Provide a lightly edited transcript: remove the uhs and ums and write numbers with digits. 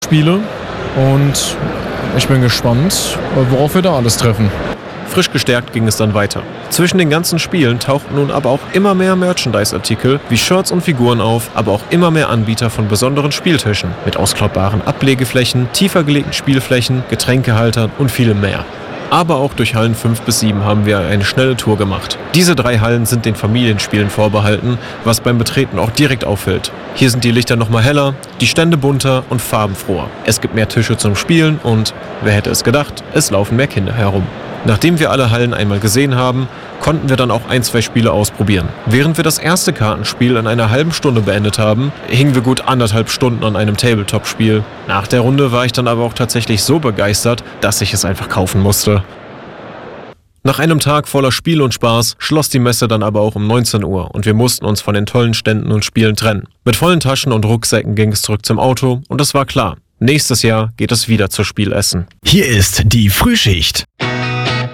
Spiele und ich bin gespannt, worauf wir da alles treffen. Frisch gestärkt ging es dann weiter. Zwischen den ganzen Spielen tauchten nun aber auch immer mehr Merchandise-Artikel wie Shirts und Figuren auf, aber auch immer mehr Anbieter von besonderen Spieltischen mit ausklappbaren Ablegeflächen, tiefer gelegten Spielflächen, Getränkehaltern und vielem mehr. Aber auch durch Hallen 5 bis 7 haben wir eine schnelle Tour gemacht. Diese 3 Hallen sind den Familienspielen vorbehalten, was beim Betreten auch direkt auffällt. Hier sind die Lichter nochmal heller, die Stände bunter und farbenfroher. Es gibt mehr Tische zum Spielen und, wer hätte es gedacht, es laufen mehr Kinder herum. Nachdem wir alle Hallen einmal gesehen haben, konnten wir dann auch 1-2 Spiele ausprobieren. Während wir das erste Kartenspiel in einer halben Stunde beendet haben, hingen wir gut 1,5 Stunden an einem Tabletop-Spiel. Nach der Runde war ich dann aber auch tatsächlich so begeistert, dass ich es einfach kaufen musste. Nach einem Tag voller Spiel und Spaß schloss die Messe dann aber auch um 19 Uhr und wir mussten uns von den tollen Ständen und Spielen trennen. Mit vollen Taschen und Rucksäcken ging es zurück zum Auto und es war klar, nächstes Jahr geht es wieder zur Spielessen. Hier ist die Frühschicht.